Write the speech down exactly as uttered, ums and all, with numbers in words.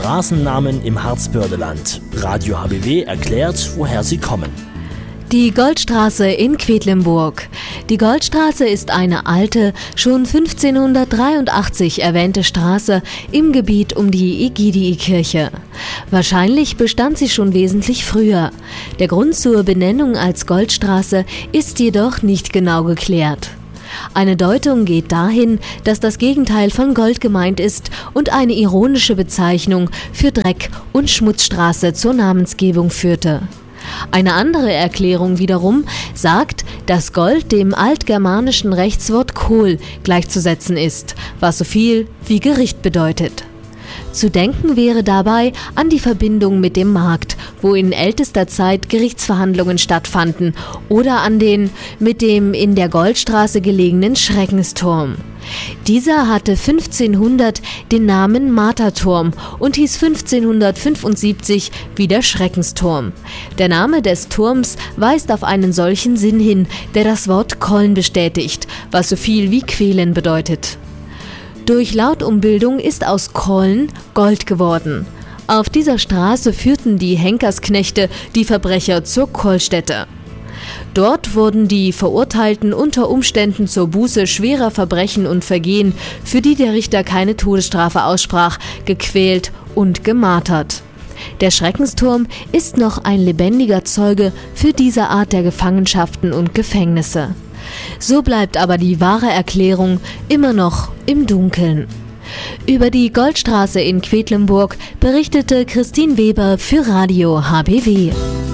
Straßennamen im Harzbördeland. Radio H B W erklärt, woher sie kommen. Die Goldstraße in Quedlinburg. Die Goldstraße ist eine alte, schon fünfzehnhundertdreiundachtzig erwähnte Straße im Gebiet um die Egidii-Kirche. Wahrscheinlich bestand sie schon wesentlich früher. Der Grund zur Benennung als Goldstraße ist jedoch nicht genau geklärt. Eine Deutung geht dahin, dass das Gegenteil von Gold gemeint ist und eine ironische Bezeichnung für Dreck- und Schmutzstraße zur Namensgebung führte. Eine andere Erklärung wiederum sagt, dass Gold dem altgermanischen Rechtswort Kohl gleichzusetzen ist, was so viel wie Gericht bedeutet. Zu denken wäre dabei an die Verbindung mit dem Markt, wo in ältester Zeit Gerichtsverhandlungen stattfanden, oder an den mit dem in der Goldstraße gelegenen Schreckensturm. Dieser hatte fünfzehnhundert den Namen Marterturm und hieß fünfzehnhundertfünfundsiebzig wieder Schreckensturm. Der Name des Turms weist auf einen solchen Sinn hin, der das Wort Kollen bestätigt, was so viel wie quälen bedeutet. Durch Lautumbildung ist aus Kollen Gold geworden. Auf dieser Straße führten die Henkersknechte die Verbrecher zur Kollstätte. Dort wurden die Verurteilten unter Umständen zur Buße schwerer Verbrechen und Vergehen, für die der Richter keine Todesstrafe aussprach, gequält und gemartert. Der Schreckensturm ist noch ein lebendiger Zeuge für diese Art der Gefangenschaften und Gefängnisse. So bleibt aber die wahre Erklärung immer noch im Dunkeln. Über die Goldstraße in Quedlinburg berichtete Christine Weber für Radio H B W.